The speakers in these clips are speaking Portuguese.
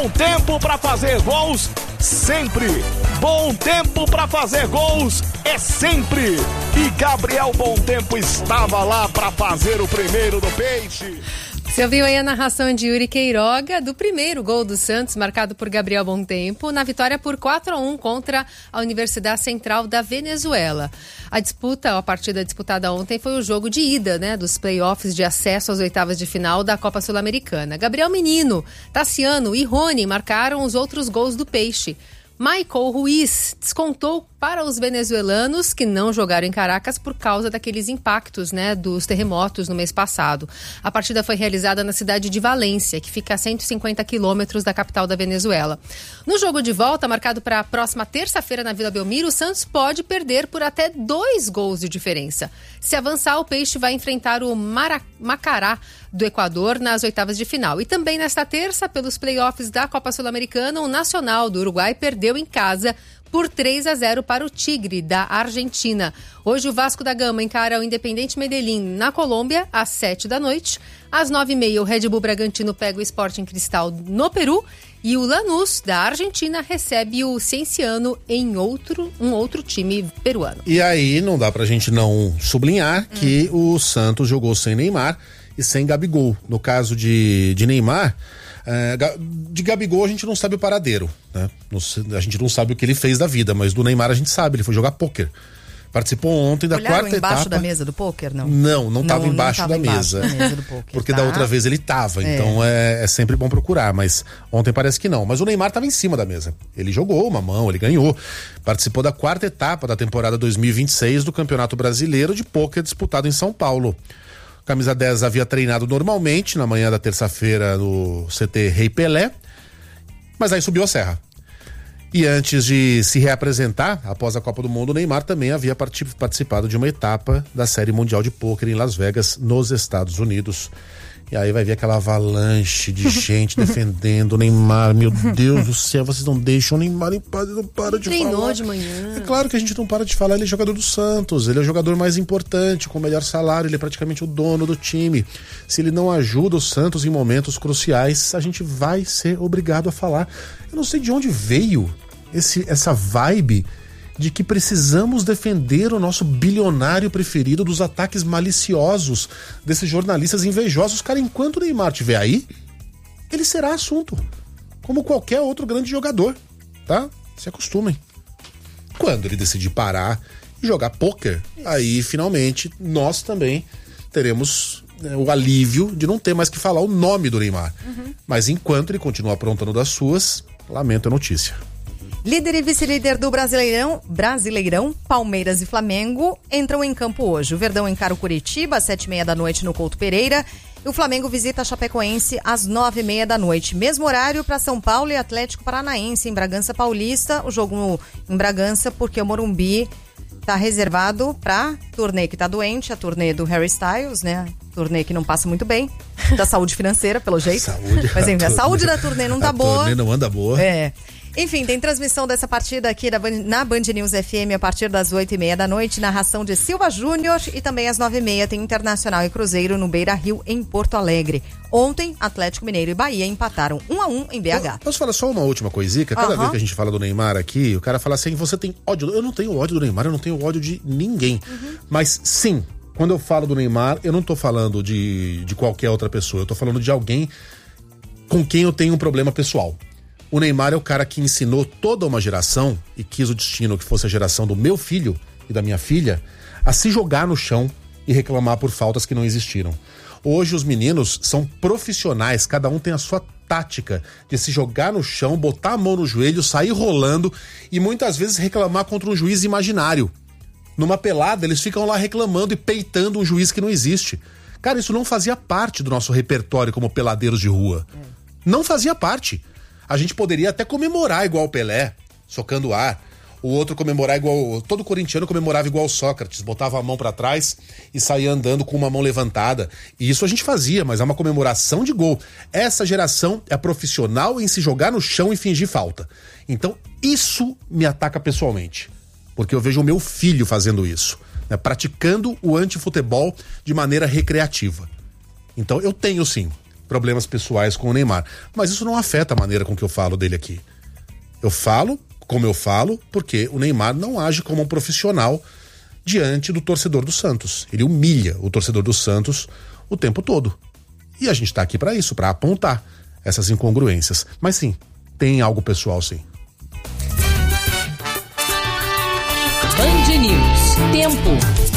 Bom tempo para fazer gols sempre. Bom tempo para fazer gols é sempre. E Gabriel Bom Tempo estava lá para fazer o primeiro do Peixe. Você ouviu aí a narração de Yuri Queiroga do primeiro gol do Santos, marcado por Gabriel Bom Tempo, na vitória por 4-1 contra a Universidade Central da Venezuela. A partida disputada ontem foi o jogo de ida, né, dos playoffs de acesso às oitavas de final da Copa Sul-Americana. Gabriel Menino, Tassiano e Rony marcaram os outros gols do Peixe. Michael Ruiz descontou para os venezuelanos que não jogaram em Caracas por causa daqueles impactos, né, dos terremotos no mês passado. A partida foi realizada na cidade de Valência, que fica a 150 quilômetros da capital da Venezuela. No jogo de volta, marcado para a próxima terça-feira na Vila Belmiro, o Santos pode perder por até 2 gols de diferença. Se avançar, o Peixe vai enfrentar o Macará do Equador nas oitavas de final. E também nesta terça, pelos playoffs da Copa Sul-Americana, o Nacional do Uruguai perdeu em casa por 3-0 para o Tigre, da Argentina. Hoje o Vasco da Gama encara o Independiente Medellín na Colômbia, às 7h. Às 9h30, o Red Bull Bragantino pega o Sporting Cristal no Peru. E o Lanús, da Argentina, recebe o Cienciano em um outro time peruano. E aí não dá pra gente não sublinhar que o Santos jogou sem Neymar e sem Gabigol. No caso de Neymar, de Gabigol a gente não sabe o paradeiro, né? A gente não sabe o que ele fez da vida, mas do Neymar a gente sabe, ele foi jogar pôquer. Participou ontem da quarta etapa. Embaixo da mesa do pôquer, não? Não estava embaixo da mesa. Do pôquer, porque da outra vez ele estava, então é sempre bom procurar, mas ontem parece que não. Mas o Neymar estava em cima da mesa. Ele jogou uma mão, ele ganhou. Participou da quarta etapa da temporada 2026 do Campeonato Brasileiro de Pôquer disputado em São Paulo. Camisa 10 havia treinado normalmente na manhã da terça-feira no CT Rei Pelé, mas aí subiu a serra. E antes de se reapresentar, após a Copa do Mundo, o Neymar também havia participado de uma etapa da Série Mundial de Pôquer em Las Vegas, nos Estados Unidos. E aí vai ver aquela avalanche de gente defendendo o Neymar. Meu Deus do céu, vocês não deixam o Neymar em paz, ele não para de falar. Treinou de manhã. É claro que a gente não para de falar, ele é jogador do Santos, ele é o jogador mais importante, com o melhor salário, ele é praticamente o dono do time. Se ele não ajuda o Santos em momentos cruciais, a gente vai ser obrigado a falar. Eu não sei de onde veio essa vibe de que precisamos defender o nosso bilionário preferido dos ataques maliciosos desses jornalistas invejosos. Cara, enquanto o Neymar estiver aí, ele será assunto, como qualquer outro grande jogador, tá? Se acostumem. Quando ele decidir parar e jogar pôquer, aí finalmente nós também teremos o alívio de não ter mais que falar o nome do Neymar. Mas enquanto ele continua aprontando das suas, lamento a notícia. Líder e vice-líder do Brasileirão, Palmeiras e Flamengo entram em campo hoje. O Verdão encara o Curitiba às 7h30 no Couto Pereira e o Flamengo visita a Chapecoense às 9h30. Mesmo horário para São Paulo e Atlético Paranaense em Bragança Paulista. O jogo em Bragança porque o Morumbi está reservado para turnê que está doente, a turnê do Harry Styles, né? Turnê que não passa muito bem, da saúde financeira, pelo jeito. Mas enfim, a saúde da turnê não tá boa. A turnê não anda boa. Enfim, tem transmissão dessa partida aqui na Band News FM a partir das 8h30, narração de Silva Júnior, e também às 9h30 tem Internacional e Cruzeiro no Beira-Rio, em Porto Alegre. Ontem, Atlético Mineiro e Bahia empataram 1-1 em BH. Posso falar só uma última coisinha? Cada vez que a gente fala do Neymar aqui, o cara fala assim, você tem ódio. Eu não tenho ódio do Neymar, eu não tenho ódio de ninguém. Mas sim, quando eu falo do Neymar, eu não tô falando de qualquer outra pessoa, eu tô falando de alguém com quem eu tenho um problema pessoal. O Neymar é o cara que ensinou toda uma geração, e quis o destino que fosse a geração do meu filho e da minha filha, a se jogar no chão e reclamar por faltas que não existiram. Hoje os meninos são profissionais, cada um tem a sua tática de se jogar no chão, botar a mão no joelho, sair rolando e muitas vezes reclamar contra um juiz imaginário. Numa pelada, eles ficam lá reclamando e peitando um juiz que não existe. Cara, isso não fazia parte do nosso repertório como peladeiros de rua. Não fazia parte. A gente poderia até comemorar igual o Pelé, socando o ar. O outro comemorar igual... Todo corintiano comemorava igual o Sócrates, botava a mão pra trás e saía andando com uma mão levantada. E isso a gente fazia, mas é uma comemoração de gol. Essa geração é profissional em se jogar no chão e fingir falta. Então, isso me ataca pessoalmente. Porque eu vejo o meu filho fazendo isso, né, praticando o antifutebol de maneira recreativa. Então, eu tenho sim problemas pessoais com o Neymar. Mas isso não afeta a maneira com que eu falo dele aqui. Eu falo como eu falo porque o Neymar não age como um profissional diante do torcedor do Santos. Ele humilha o torcedor do Santos o tempo todo. E a gente tá aqui para isso, para apontar essas incongruências. Mas sim, tem algo pessoal, sim. Band News. Tempo.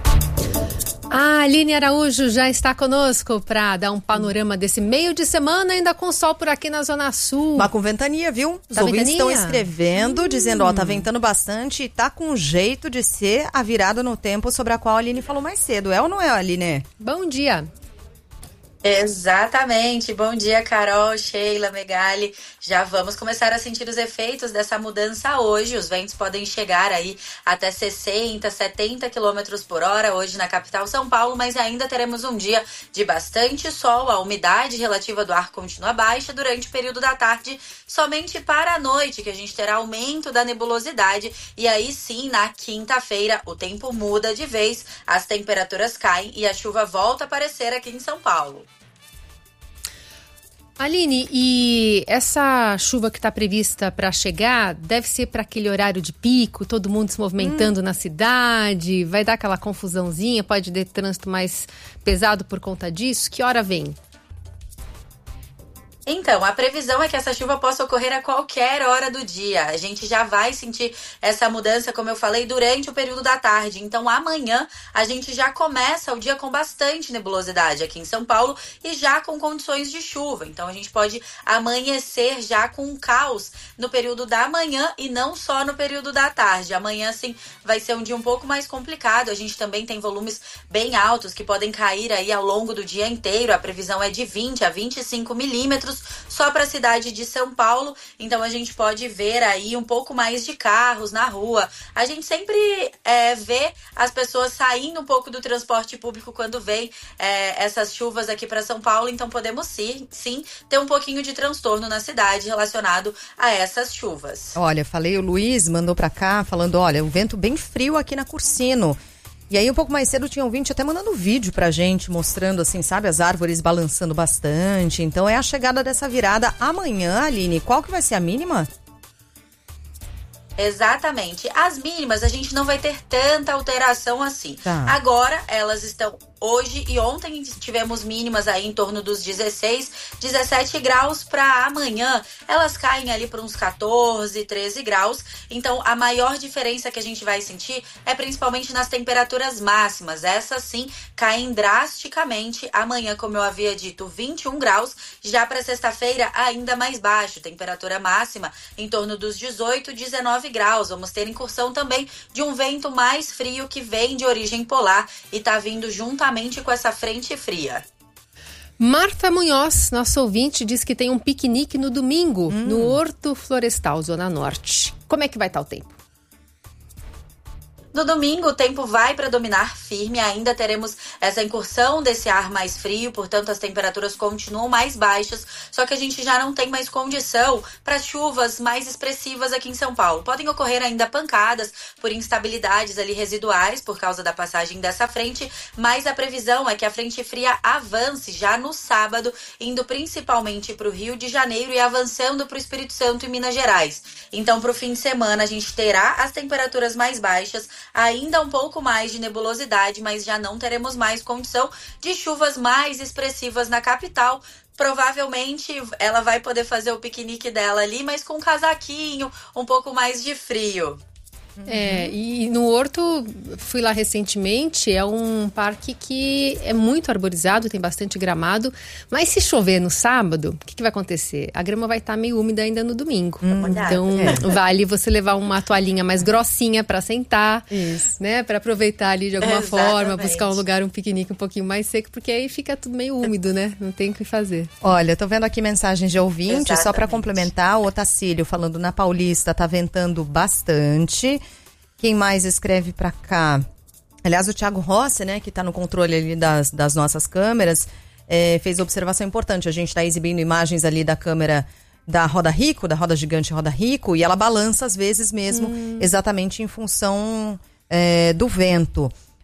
A Aline Araújo já está conosco para dar um panorama desse meio de semana, ainda com sol por aqui na Zona Sul. Mas com ventania, viu? Os Tá ouvintes ventania? estão escrevendo, dizendo, tá ventando bastante e tá com jeito de ser a virada no tempo sobre a qual a Aline falou mais cedo. É ou não é, Aline? Bom dia. Exatamente. Bom dia, Carol, Sheila, Megali. Já vamos começar a sentir os efeitos dessa mudança hoje. Os ventos podem chegar aí até 60, 70 km por hora hoje na capital São Paulo, mas ainda teremos um dia de bastante sol. A umidade relativa do ar continua baixa durante o período da tarde, somente para a noite, que a gente terá aumento da nebulosidade. E aí sim, na quinta-feira, o tempo muda de vez, as temperaturas caem e a chuva volta a aparecer aqui em São Paulo. Aline, e essa chuva que está prevista para chegar deve ser para aquele horário de pico, todo mundo se movimentando na cidade, vai dar aquela confusãozinha, pode ter trânsito mais pesado por conta disso? Que hora vem? Então, a previsão é que essa chuva possa ocorrer a qualquer hora do dia. A gente já vai sentir essa mudança, como eu falei, durante o período da tarde. Então, amanhã, a gente já começa o dia com bastante nebulosidade aqui em São Paulo e já com condições de chuva. Então, a gente pode amanhecer já com um caos no período da manhã e não só no período da tarde. Amanhã, sim, vai ser um dia um pouco mais complicado. A gente também tem volumes bem altos que podem cair aí ao longo do dia inteiro. A previsão é de 20 a 25 milímetros. Só para a cidade de São Paulo, então a gente pode ver aí um pouco mais de carros na rua. A gente sempre vê as pessoas saindo um pouco do transporte público quando vem essas chuvas aqui para São Paulo, então podemos sim ter um pouquinho de transtorno na cidade relacionado a essas chuvas. Olha, falei, o Luiz mandou pra cá falando, olha, o vento bem frio aqui na Cursino. E aí um pouco mais cedo tinha um ouvinte até mandando vídeo pra gente, mostrando assim, sabe, as árvores balançando bastante. Então é a chegada dessa virada amanhã, Aline. Qual que vai ser a mínima? Exatamente. As mínimas a gente não vai ter tanta alteração assim. Tá. Agora elas estão hoje e ontem tivemos mínimas aí em torno dos 16, 17 graus. Para amanhã elas caem ali para uns 14, 13 graus. Então a maior diferença que a gente vai sentir é principalmente nas temperaturas máximas. Essas sim caem drasticamente. Amanhã, como eu havia dito, 21 graus. Já para sexta-feira ainda mais baixo. Temperatura máxima em torno dos 18, 19 graus. Vamos ter incursão também de um vento mais frio que vem de origem polar e tá vindo juntamente com essa frente fria. Marta Munhoz, nosso ouvinte, diz que tem um piquenique no domingo no Horto Florestal, Zona Norte. Como é que vai estar o tempo? No domingo, o tempo vai predominar firme, ainda teremos essa incursão desse ar mais frio, portanto as temperaturas continuam mais baixas, só que a gente já não tem mais condição para chuvas mais expressivas aqui em São Paulo. Podem ocorrer ainda pancadas por instabilidades ali residuais por causa da passagem dessa frente, mas a previsão é que a frente fria avance já no sábado, indo principalmente para o Rio de Janeiro e avançando para o Espírito Santo e Minas Gerais. Então, para o fim de semana, a gente terá as temperaturas mais baixas, ainda um pouco mais de nebulosidade, mas já não teremos mais condição de chuvas mais expressivas na capital. Provavelmente ela vai poder fazer o piquenique dela ali, mas com um casaquinho, um pouco mais de frio. E no Horto, fui lá recentemente, é um parque que é muito arborizado, tem bastante gramado, mas se chover no sábado, o que vai acontecer? A grama vai estar meio úmida ainda no domingo. Então, vale você levar uma toalhinha mais grossinha para sentar, né? Para aproveitar ali de alguma forma, buscar um lugar, um piquenique um pouquinho mais seco, porque aí fica tudo meio úmido, né? Não tem o que fazer. Olha, tô vendo aqui mensagens de ouvintes, só para complementar, o Otacílio falando na Paulista, tá ventando bastante. Quem mais escreve pra cá? Aliás, o Thiago Rossi, né, que tá no controle ali das nossas câmeras, fez observação importante. A gente tá exibindo imagens ali da câmera da Roda Rico, da roda gigante Roda Rico, e ela balança às vezes mesmo, exatamente em função do vento.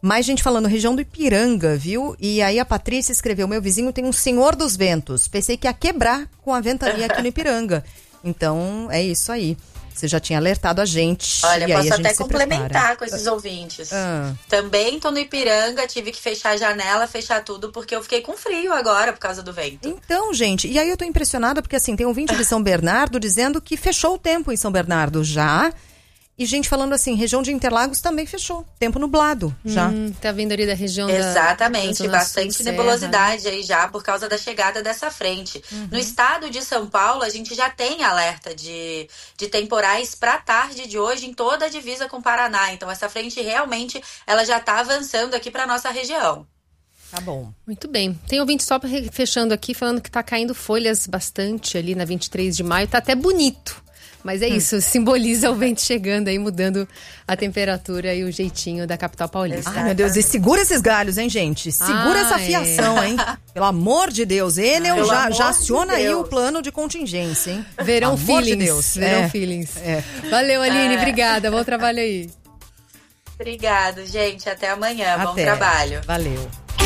Mais gente falando, região do Ipiranga, viu? E aí a Patrícia escreveu, meu vizinho tem um Senhor dos Ventos. Pensei que ia quebrar com a ventania aqui no Ipiranga. Então, é isso aí. Você já tinha alertado a gente. Olha, e aí posso a gente até complementar prepara. com esses ouvintes. Também tô no Ipiranga, tive que fechar a janela, fechar tudo, porque eu fiquei com frio agora por causa do vento. Então, gente, e aí eu tô impressionada, porque assim, tem um ouvinte de São Bernardo dizendo que fechou o tempo em São Bernardo já. E gente falando assim, região de Interlagos também fechou. Tempo nublado já. Tá vindo ali da região Exatamente, da bastante Sul, nebulosidade aí já por causa da chegada dessa frente. No estado de São Paulo, a gente já tem alerta de temporais para tarde de hoje em toda a divisa com o Paraná. Então essa frente realmente ela já tá avançando aqui para nossa região. Tá bom. Muito bem. Tem ouvinte só fechando aqui, falando que tá caindo folhas bastante ali na 23 de maio. Tá até bonito. Mas é isso, simboliza o vento chegando aí, mudando a temperatura e o jeitinho da capital paulista. Ai, meu Deus, e segura esses galhos, hein, gente? Segura essa fiação, hein? Pelo amor de Deus. Enel já aciona aí o plano de contingência, hein? Verão feelings. De Deus. Verão feelings. Valeu, Aline, obrigada. Bom trabalho aí. Obrigado, gente. Até amanhã. Bom trabalho. Valeu.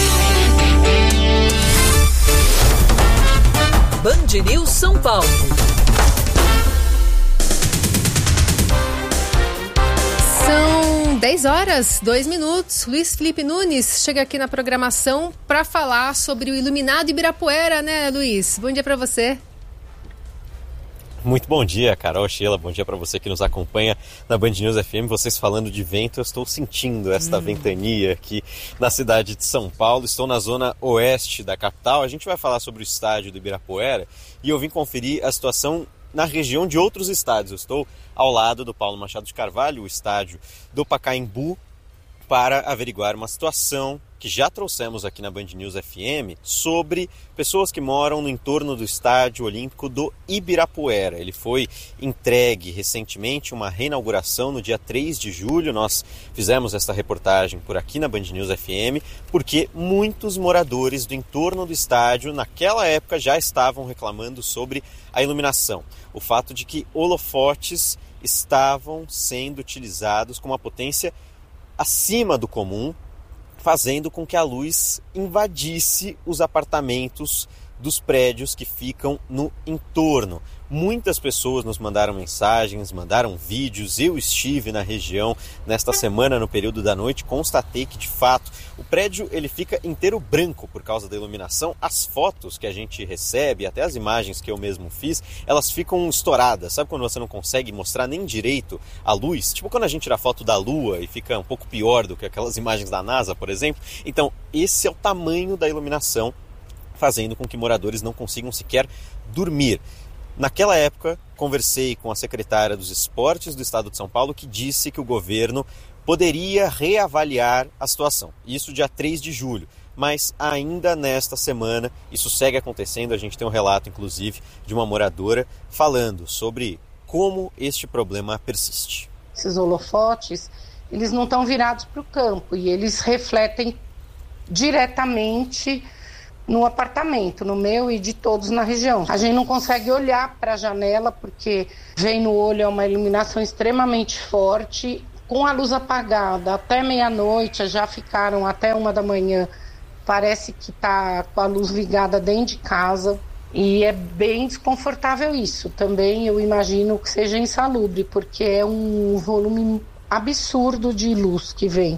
Band News São Paulo. São 10 horas, 2 minutos. Luiz Felipe Nunes chega aqui na programação para falar sobre o iluminado Ibirapuera, né, Luiz? Bom dia para você. Muito bom dia, Carol, Sheila, bom dia para você que nos acompanha na Band News FM. Vocês falando de vento, eu estou sentindo esta ventania aqui na cidade de São Paulo. Estou na zona oeste da capital. A gente vai falar sobre o estádio do Ibirapuera e eu vim conferir a situação na região de outros estádios. Eu estou ao lado do Paulo Machado de Carvalho, o estádio do Pacaembu, para averiguar uma situação que já trouxemos aqui na Band News FM sobre pessoas que moram no entorno do Estádio Olímpico do Ibirapuera. Ele foi entregue recentemente, uma reinauguração no dia 3 de julho. Nós fizemos esta reportagem por aqui na Band News FM, porque muitos moradores do entorno do estádio, naquela época, já estavam reclamando sobre a iluminação. O fato de que holofotes estavam sendo utilizados com uma potência acima do comum, fazendo com que a luz invadisse os apartamentos dos prédios que ficam no entorno. Muitas pessoas nos mandaram mensagens, mandaram vídeos. Eu estive na região nesta semana, no período da noite, constatei que, de fato, o prédio ele fica inteiro branco por causa da iluminação. As fotos que a gente recebe, até as imagens que eu mesmo fiz, elas ficam estouradas. Sabe quando você não consegue mostrar nem direito a luz? Tipo quando a gente tira foto da Lua e fica um pouco pior do que aquelas imagens da NASA, por exemplo. Então, esse é o tamanho da iluminação, fazendo com que moradores não consigam sequer dormir. Naquela época, conversei com a secretária dos Esportes do Estado de São Paulo, que disse que o governo poderia reavaliar a situação. Isso dia 3 de julho. Mas ainda nesta semana, isso segue acontecendo. A gente tem um relato, inclusive, de uma moradora falando sobre como este problema persiste. Esses holofotes, eles não estão virados para o campo e eles refletem diretamente no apartamento, no meu e de todos na região. A gente não consegue olhar para a janela porque vem no olho, é uma iluminação extremamente forte. Com a luz apagada até meia-noite, já ficaram até 1 da manhã. Parece que está com a luz ligada dentro de casa e é bem desconfortável isso. Também eu imagino que seja insalubre, porque é um volume absurdo de luz que vem.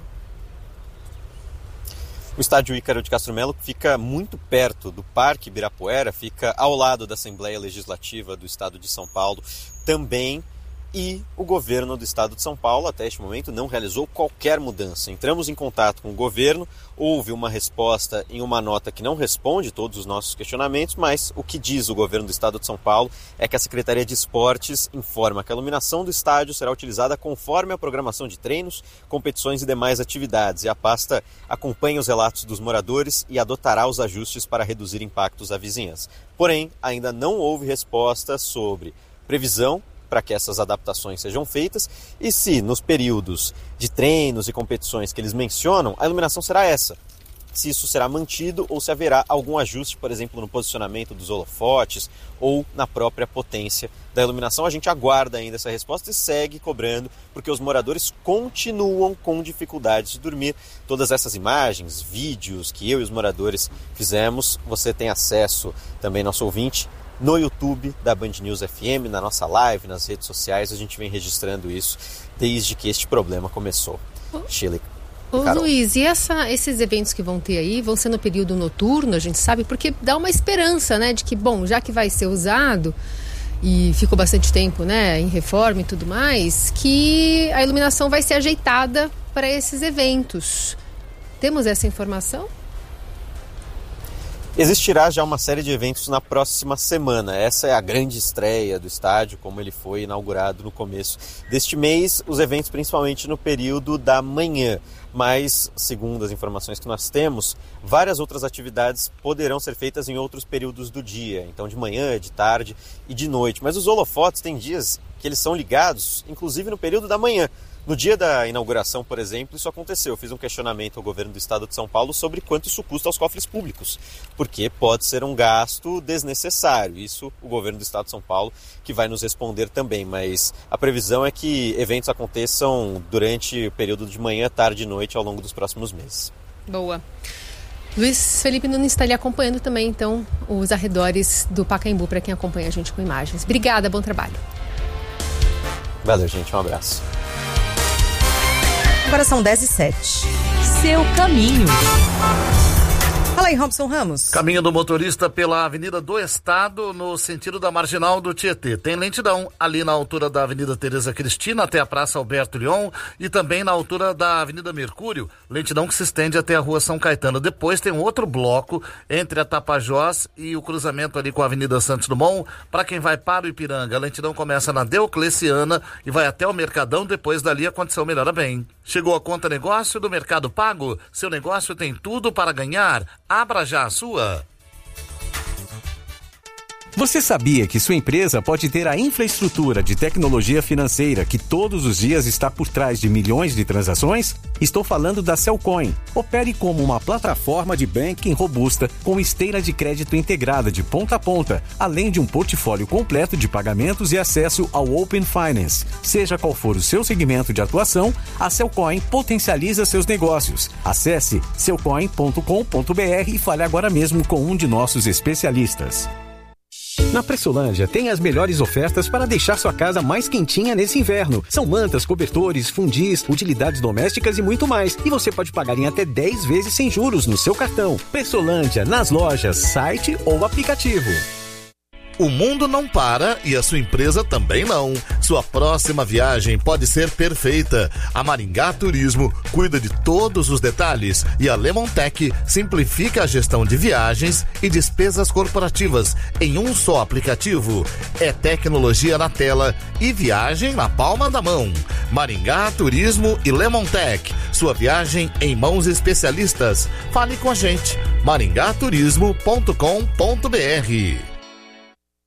O estádio Ícaro de Castro Melo fica muito perto do Parque Ibirapuera, fica ao lado da Assembleia Legislativa do Estado de São Paulo também. E o governo do Estado de São Paulo, até este momento, não realizou qualquer mudança. Entramos em contato com o governo, houve uma resposta em uma nota que não responde todos os nossos questionamentos, mas o que diz o governo do Estado de São Paulo é que a Secretaria de Esportes informa que a iluminação do estádio será utilizada conforme a programação de treinos, competições e demais atividades. E a pasta acompanha os relatos dos moradores e adotará os ajustes para reduzir impactos à vizinhança. Porém, ainda não houve resposta sobre previsão para que essas adaptações sejam feitas e se nos períodos de treinos e competições que eles mencionam, a iluminação será essa. se isso será mantido ou se haverá algum ajuste, por exemplo, no posicionamento dos holofotes ou na própria potência da iluminação. A gente aguarda ainda essa resposta e segue cobrando, porque os moradores continuam com dificuldades de dormir. Todas essas imagens, vídeos que eu e os moradores fizemos, você tem acesso também, nosso ouvinte, no YouTube da Band News FM, na nossa live, nas redes sociais. A gente vem registrando isso desde que este problema começou. Sheila. Ô Luiz, e esses eventos que vão ter aí, vão ser no período noturno, a gente sabe, porque dá uma esperança, né, de que, bom, já que vai ser usado e ficou bastante tempo, né, em reforma e tudo mais, que a iluminação vai ser ajeitada para esses eventos. Temos essa informação? Existirá já uma série de eventos na próxima semana. Essa é a grande estreia do estádio, como ele foi inaugurado no começo deste mês. Os eventos principalmente no período da manhã. Mas, segundo as informações que nós temos, várias outras atividades poderão ser feitas em outros períodos do dia. Então, de manhã, de tarde e de noite. Mas os holofotes têm dias que eles são ligados, inclusive no período da manhã. No dia da inauguração, por exemplo, isso aconteceu. Eu fiz um questionamento ao governo do estado de São Paulo sobre quanto isso custa aos cofres públicos, porque pode ser um gasto desnecessário. Isso o governo do estado de São Paulo que vai nos responder também, mas a previsão é que eventos aconteçam durante o período de manhã, tarde e noite ao longo dos próximos meses. Boa. Luiz Felipe Nunes está ali acompanhando também, então, os arredores do Pacaembu, para quem acompanha a gente com imagens. Obrigada, bom trabalho. Valeu, gente, um abraço. Agora são 10h07. Seu caminho. Fala aí, Robson Ramos. Caminho do motorista pela Avenida do Estado, no sentido da Marginal do Tietê. Tem lentidão ali na altura da Avenida Tereza Cristina até a Praça Alberto Lyon e também na altura da Avenida Mercúrio, lentidão que se estende até a Rua São Caetano. Depois tem um outro bloco entre a Tapajós e o cruzamento ali com a Avenida Santos Dumont. Para quem vai para o Ipiranga, a lentidão começa na Diocleciana e vai até o Mercadão. Depois dali a condição melhora bem. Chegou a conta negócio do Mercado Pago? Seu negócio tem tudo para ganhar. Abra já a sua. Você sabia que sua empresa pode ter a infraestrutura de tecnologia financeira que todos os dias está por trás de milhões de transações? Estou falando da Cellcoin. Opere como uma plataforma de banking robusta com esteira de crédito integrada de ponta a ponta, além de um portfólio completo de pagamentos e acesso ao Open Finance. Seja qual for o seu segmento de atuação, a Cellcoin potencializa seus negócios. Acesse cellcoin.com.br e fale agora mesmo com um de nossos especialistas. Na Pressolândia tem as melhores ofertas para deixar sua casa mais quentinha nesse inverno. São mantas, cobertores, fundis, utilidades domésticas e muito mais. E você pode pagar em até 10 vezes sem juros no seu cartão. Pressolândia, nas lojas, site ou aplicativo. O mundo não para e a sua empresa também não. Sua próxima viagem pode ser perfeita. A Maringá Turismo cuida de todos os detalhes e a Lemontech simplifica a gestão de viagens e despesas corporativas em um só aplicativo. É tecnologia na tela e viagem na palma da mão. Maringá Turismo e Lemontech. Sua viagem em mãos especialistas. Fale com a gente. maringaturismo.com.br